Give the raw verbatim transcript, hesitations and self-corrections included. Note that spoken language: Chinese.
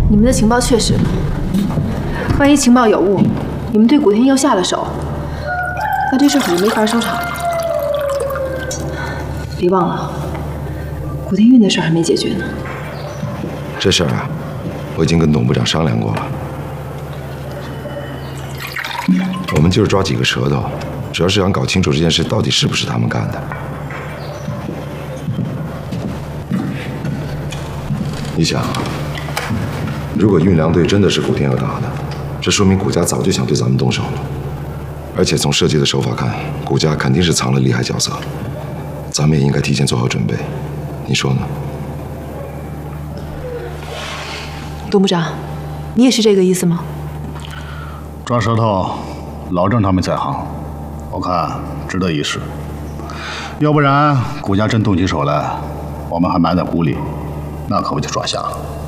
你们的情报确实，万一情报有误，你们对古天佑下了手，那这事可就没法收场了。别忘了，古天运的事还没解决呢。 这事儿啊，我已经跟董部长商量过了。我们就是抓几个舌头，主要是想搞清楚这件事到底是不是他们干的。你想，如果运粮队真的是古天佑打的，这说明古家早就想对咱们动手了。而且从设计的手法看，古家肯定是藏了厉害角色，咱们也应该提前做好准备。你说呢？ 董部长，你也是这个意思吗？ 抓舌头，老郑他们在行，我看值得一试。要不然古家真动起手来，我们还埋在鼓里，那可不就抓瞎了。